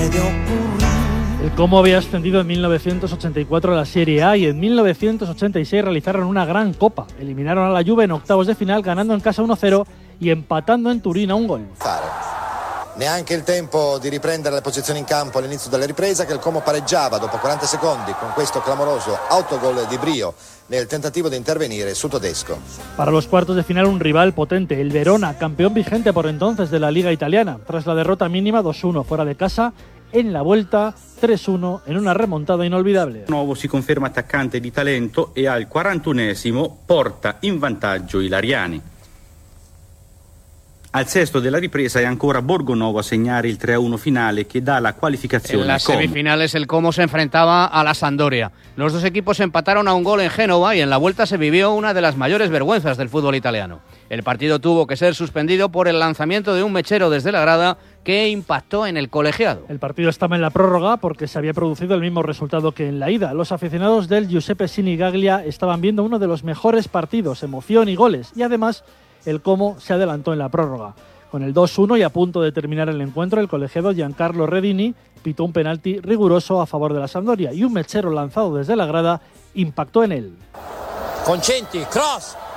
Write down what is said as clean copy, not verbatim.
El Como había ascendido en 1984 a la Serie A y en 1986 realizaron una gran copa. Eliminaron a la Juve en octavos de final, ganando en casa 1-0 y empatando en Turín a un gol. Neanche il tempo di riprendere la posizione in campo all'inizio della ripresa, che il Como pareggiava dopo 40 secondi con questo clamoroso autogol di Brio nel tentativo di intervenire su tedesco. Para los cuartos de final, un rival potente, el Verona, campeón vigente por entonces de la Liga Italiana, tras la derrota mínima 2-1 fuera de casa. En la vuelta 3-1 en una remontada inolvidable. Nuovo si conferma attaccante di talento e al 41esimo porta in vantaggio i Lariani. Al sesto della ripresa è ancora Borgonovo a segnare il 3-1 finale que da la qualificación. En las semifinales el Como se enfrentaba a la Sampdoria. Los dos equipos empataron a un gol en Génova y en la vuelta se vivió una de las mayores vergüenzas del fútbol italiano. El partido tuvo que ser suspendido por el lanzamiento de un mechero desde la grada que impactó en el colegiado. El partido estaba en la prórroga porque se había producido el mismo resultado que en la ida. Los aficionados del Giuseppe Sinigaglia estaban viendo uno de los mejores partidos, emoción y goles, y además el Como se adelantó en la prórroga. Con el 2-1 y a punto de terminar el encuentro, el colegiado Giancarlo Redini pitó un penalti riguroso a favor de la Sampdoria y un mechero lanzado desde la grada impactó en él. Concenti, cross,